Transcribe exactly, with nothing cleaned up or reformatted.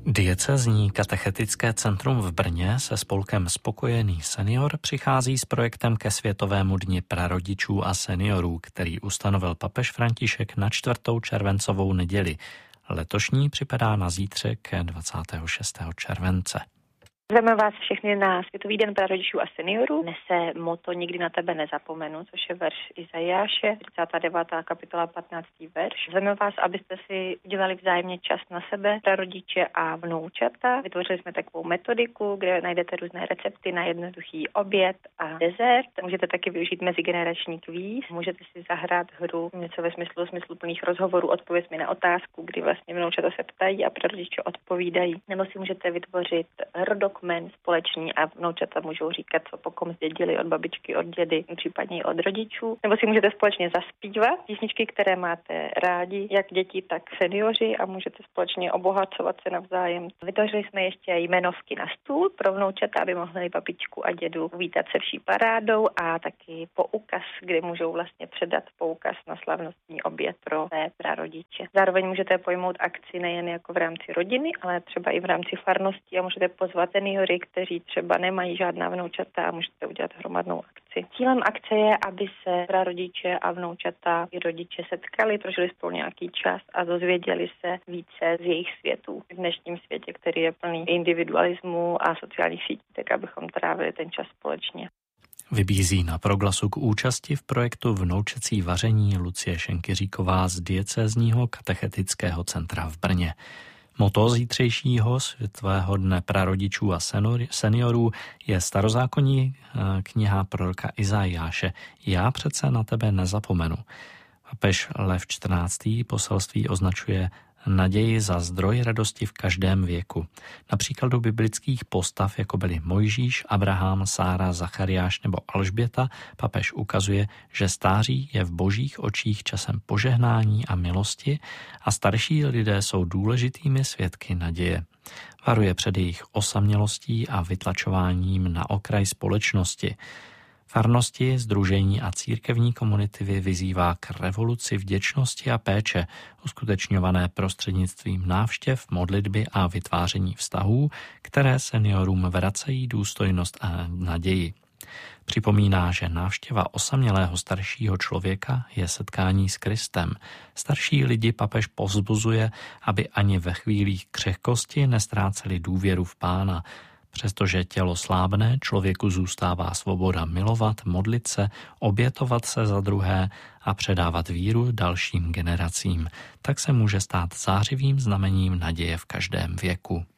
Diecézní katechetické centrum v Brně se spolkem Spokojený senior přichází s projektem ke Světovému dni prarodičů a seniorů, který ustanovil papež František na čtvrtou červencovou neděli. Letošní připadá na zítřek dvacátého šestého července. Zveme vás všechny na Světový den prarodičů a seniorů. Nese moto Nikdy na tebe nezapomenu, což je verš Izajáše, třicátá devátá kapitola, patnáctý verš. Zveme vás, abyste si udělali vzájemně čas na sebe, prarodiče a vnoučata. Vytvořili jsme takovou metodiku, kde najdete různé recepty na jednoduchý oběd a dezert. Můžete taky využít mezigenerační kvíz. Můžete si zahrát hru něco ve smyslu smysluplných rozhovorů, odpověď mi na otázku, kdy vlastně vnoučata se ptají a prarodiče odpovídají. Nebo si můžete vytvořit rodok men společný a vnoučata můžou říkat, co po kom zdědili od babičky, od dědy, případně i od rodičů. Nebo si můžete společně zaspívat písničky, které máte rádi, jak děti, tak seniori, a můžete společně obohacovat se navzájem. Vytvořili jsme ještě jmenovky na stůl pro vnoučata, aby mohli babičku a dědu uvítat se vší parádou, a taky poukaz, kde můžou vlastně předat poukaz na slavnostní oběd pro své prarodiče. Zároveň můžete pojmout akci nejen jako v rámci rodiny, ale třeba i v rámci farnosti, a můžete pozvat seniory, kteří třeba nemají žádná vnoučata, a můžete udělat hromadnou akci. Cílem akce je, aby se prarodiče a vnoučata i rodiče setkali, prožili spolu nějaký čas a dozvěděli se více z jejich světů. V dnešním světě, který je plný individualismu a sociálních sítí, tak abychom trávili ten čas společně. Vybízí na Proglasu k účasti v projektu Vnoučecí vaření Lucie Šenkyříková z Diecézního katechetického centra v Brně. Motto zítřejšího Světového dne prarodičů a seniorů je starozákonní kniha proroka Izajáše Já přece na tebe nezapomenu. Papež Lev čtrnáctý poselství označuje naději za zdroj radosti v každém věku. Na příkladu biblických postav, jako byli Mojžíš, Abraham, Sára, Zachariáš nebo Alžběta, papež ukazuje, že stáří je v božích očích časem požehnání a milosti a starší lidé jsou důležitými svědky naděje. Varuje před jejich osamělostí a vytlačováním na okraj společnosti. Farnosti, sdružení a církevní komunity vyzývá k revoluci vděčnosti a péče, uskutečňované prostřednictvím návštěv, modlitby a vytváření vztahů, které seniorům vracejí důstojnost a naději. Připomíná, že návštěva osamělého staršího člověka je setkání s Kristem. Starší lidi papež povzbuzuje, aby ani ve chvílích křehkosti nestráceli důvěru v Pána. Přestože tělo slábne, člověku zůstává svoboda milovat, modlit se, obětovat se za druhé a předávat víru dalším generacím. Tak se může stát zářivým znamením naděje v každém věku.